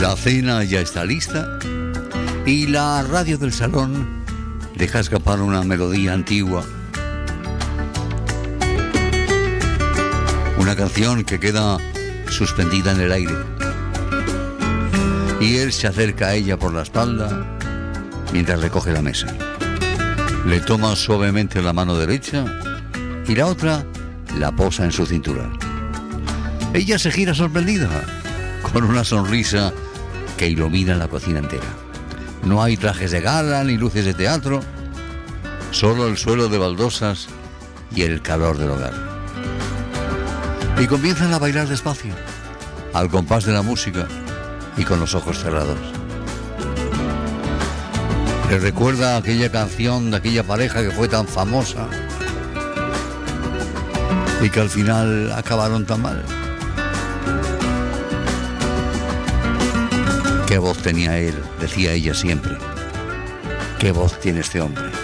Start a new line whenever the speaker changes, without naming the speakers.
La cena ya está lista y la radio del salón deja escapar una melodía antigua. Una canción que queda suspendida en el aire. Y él se acerca a ella por la espalda mientras recoge la mesa. Le toma suavemente la mano derecha y la otra la posa en su cintura. Ella se gira sorprendida, con una sonrisa que ilumina la cocina entera. No hay trajes de gala ni luces de teatro, solo el suelo de baldosas y el calor del hogar. Y comienzan a bailar despacio, al compás de la música y con los ojos cerrados. Le recuerda aquella canción de aquella pareja que fue tan famosa y que al final acabaron tan mal. Qué voz tenía él, decía ella siempre. Qué voz tiene este hombre.